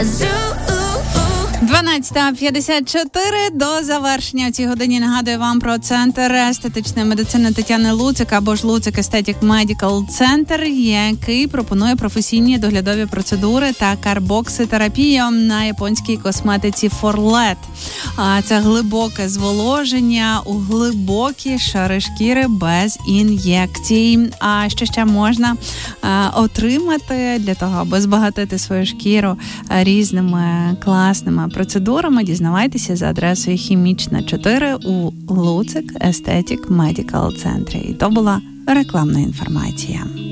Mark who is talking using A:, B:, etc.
A: 12:54 до завершення в цій годині. Нагадую вам про центр естетичної медицини Тетяни Луцик або ж Луцик Aesthetic Medical Center, який пропонує професійні доглядові процедури та карбокситерапію на японській косметиці Forlet. Це глибоке зволоження у глибокі шари шкіри без ін'єкцій. А що ще можна отримати для того, аби збагатити свою шкіру різними класними процедурами, дізнавайтеся за адресою Хімічна 4 у Луцик Aesthetic Medical Center. І то була рекламна інформація.